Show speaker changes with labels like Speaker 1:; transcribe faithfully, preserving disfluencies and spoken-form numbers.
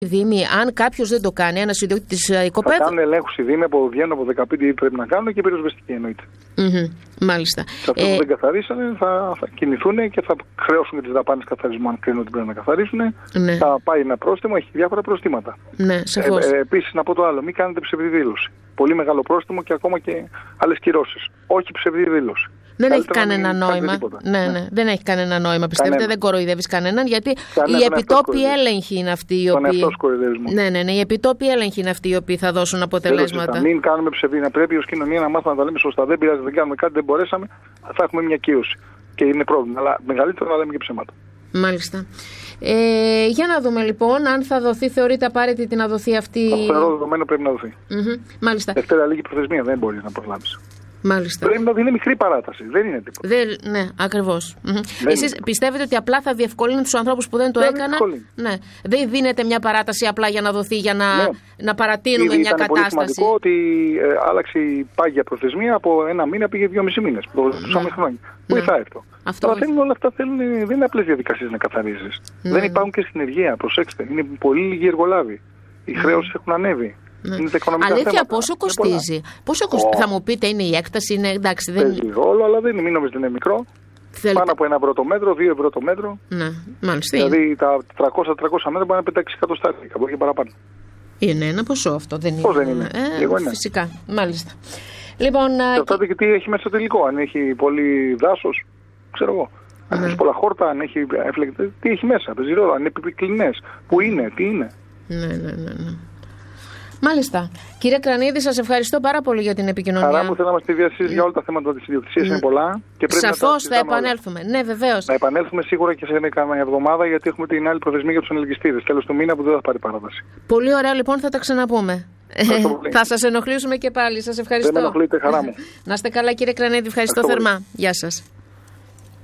Speaker 1: Δήμοι, αν κάποιος δεν το κάνει, ένας ιδιοκτήτης οικοπαίδου.
Speaker 2: Θα κάνουν ελέγχους οι Δήμοι από βγαίνουν από δεκαπέντε ήδη πρέπει να κάνουν και πυροσβεστική εννοείται.
Speaker 1: Mm-hmm, μάλιστα.
Speaker 2: Σε αυτούς ε... που δεν καθαρίσανε θα, θα κινηθούν και θα χρεώσουν και τις δαπάνες καθαρισμού αν κρίνουν ότι πρέπει να καθαρίσουν. Ναι. Θα πάει ένα πρόστιμο, έχει διάφορα προστήματα.
Speaker 1: Ναι, σαφώς.
Speaker 2: Ε, ε, επίσης να πω το άλλο, μην κάνετε ψευδή δήλωση. Πολύ μεγάλο πρόστιμο και ακόμα και άλλες κυρώσεις. Όχι ψευδή δήλωση.
Speaker 1: Δεν έχει κανένα νόημα. Ναι, ναι, ναι, δεν έχει κανένα νόημα. Πιστεύετε, κανένα. Δεν κοροϊδεύεις κανέναν, γιατί κανένα, οι επιτόπιοι έλεγχοι είναι αυτοί οι οποίοι. Ναι, ναι, ναι, οι επιτόπιοι έλεγχοι είναι αυτοί οι οποίοι θα δώσουν αποτελέσματα.
Speaker 2: Δεν μην κάνουμε ψευδή. Πρέπει ως κοινωνία να μάθουμε να τα λέμε σωστά. Δεν πειράζει, δεν κάνουμε κάτι, δεν μπορέσαμε. Θα έχουμε μια κύρωση. Και είναι πρόβλημα. Αλλά μεγαλύτερο να λέμε και ψέματα.
Speaker 1: Μάλιστα. Ε, για να δούμε λοιπόν αν θα δοθεί, θεωρείται απαραίτητη να δοθεί αυτή.
Speaker 2: Το θεωρώ δεδομένο πρέπει να δοθεί.
Speaker 1: Mm-hmm. Μάλιστα.
Speaker 2: Δευτέρα λίγη προθεσμία, δεν μπορεί να προλάβει.
Speaker 1: Μάλιστα.
Speaker 2: Πρέπει να είναι μικρή παράταση. Δεν είναι τίποτα.
Speaker 1: Δεν, ναι, ακριβώς. Mm-hmm. Εσείς πιστεύετε ότι απλά θα διευκολύνει τους ανθρώπους που δεν το δεν έκαναν? Ναι. Δεν δίνεται μια παράταση απλά για να δοθεί, για να, ναι. να παρατείνουμε Ήδη μια
Speaker 2: ήταν
Speaker 1: κατάσταση.
Speaker 2: Είναι πολύ σημαντικό ότι ε, άλλαξε η πάγια προθεσμία από ένα μήνα πήγε δυόμισι μήνες. Το ναι. χρόνια. Ναι. Βοηθάει αυτό. αυτό Αλλά θέλουν όλα αυτά, θέλουν, δεν είναι απλές διαδικασίες να καθαρίζεις. Ναι. Δεν υπάρχουν και στην ενεργεία. Προσέξτε. Είναι πολύ λίγοι εργολάβοι. Οι χρέωσεις έχουν ανέβει.
Speaker 1: Ναι. Αλήθεια, θέματα. Πόσο κοστίζει? Πόσο κοστίζει? Oh. Θα μου πείτε, είναι η έκταση, είναι εντάξει. Δεν...
Speaker 2: Παίζει όλο, αλλά δεν είναι, μην νομίζετε είναι μικρό. Θέλετε... Πάνω από ένα ευρώ το μέτρο, δύο ευρώ το μέτρο.
Speaker 1: Ναι, μάλιστα.
Speaker 2: Δηλαδή είναι. Τα τριακόσια τριακόσια μέτρα μπορεί να πετάξει εκατοστάρικα, μπορεί και παραπάνω.
Speaker 1: Είναι ένα ποσό αυτό, δεν είναι?
Speaker 2: Πώς δεν είναι?
Speaker 1: Ε, είναι. Φυσικά, μάλιστα. Λοιπόν,
Speaker 2: εξαρτάται και τι έχει μέσα στο τελικό. Αν έχει πολύ δάσος, ξέρω εγώ. Αν ναι. έχει πολλά χόρτα, αν έχει έφλεκτε, τι έχει μέσα. Παίζει ρόλο, αν είναι επιπυκλινές. Πού είναι, τι είναι.
Speaker 1: Ναι, ναι, ναι. ναι. Μάλιστα. Κύριε Κρανίδη, σας ευχαριστώ πάρα πολύ για την επικοινωνία.
Speaker 2: Χαρά μου, θέλω να είμαστε διασύσεις για όλα τα θέματα της ιδιοκτησίας, mm. είναι πολλά.
Speaker 1: Σαφώς θα επανέλθουμε. Όλα. Ναι, βεβαίως.
Speaker 2: Θα επανέλθουμε σίγουρα και σε μια εβδομάδα, γιατί έχουμε την άλλη προθεσμία για τους ανελκυστήρες. Τέλος του μήνα που δεν θα πάρει παράδοση.
Speaker 1: Πολύ ωραία, λοιπόν, θα τα ξαναπούμε. Θα σας ενοχλήσουμε και πάλι. Σας ευχαριστώ.
Speaker 2: Δεν με ενοχλείτε, χαρά μου.
Speaker 1: Να είστε καλά, κύριε Κρανίδη. Ευχαριστώ θερμά. Γεια σας.